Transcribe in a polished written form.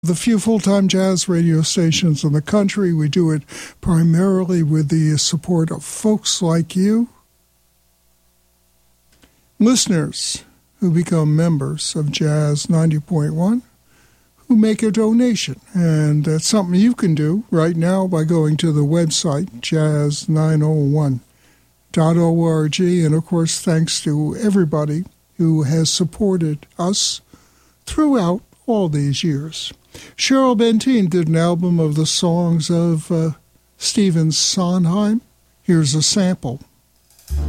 The few full-time jazz radio stations in the country. We do it primarily with the support of folks like you, listeners who become members of Jazz 90.1, who make a donation. And that's something you can do right now by going to the website, jazz901.org. And, of course, thanks to everybody who has supported us throughout all these years. Cheryl Benteen did an album of the songs of Stephen Sondheim. Here's a sample.